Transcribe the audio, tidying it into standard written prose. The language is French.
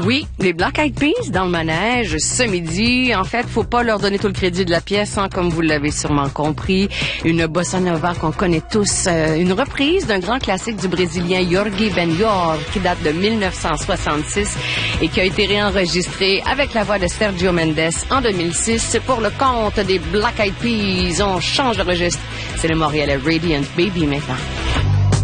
Oui, les Black Eyed Peas dans le manège ce midi. En fait, faut pas leur donner tout le crédit de la pièce, hein, comme vous l'avez sûrement compris. Une bossa nova qu'on connaît tous, une reprise d'un grand classique du Brésilien Jorge Benjor qui date de 1966 et qui a été réenregistré avec la voix de Sergio Mendes en 2006 pour le compte des Black Eyed Peas. On change de registre. C'est le Montréalais Radiant Baby maintenant.